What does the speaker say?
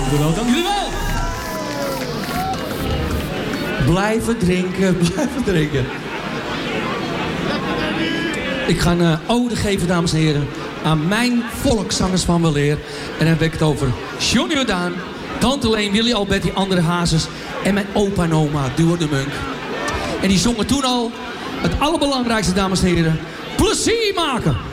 Dank jullie wel. Blijven drinken, blijven drinken. Ik ga een ode geven, dames en heren, aan mijn volkszangers van weleer. En dan heb ik het over Johnny Jordaan, Tante Leen, Willy Alberti, Andere Hazes en mijn opa en oma, Duo de Munk. En die zongen toen al het allerbelangrijkste, dames en heren, plezier maken.